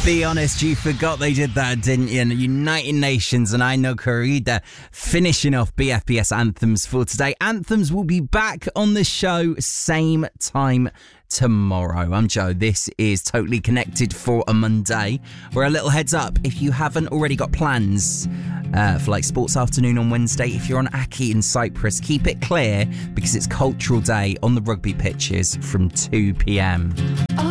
Be honest, you forgot they did that, didn't you? United Nations and I Know Corrida finishing off BFBS Anthems for today. Anthems will be back on the show same time tomorrow. I'm Joe. This is Totally Connected for a Monday. We're a little heads up. If you haven't already got plans for like sports afternoon on Wednesday, if you're on Aki in Cyprus, keep it clear because it's Cultural Day on the rugby pitches from 2 p.m.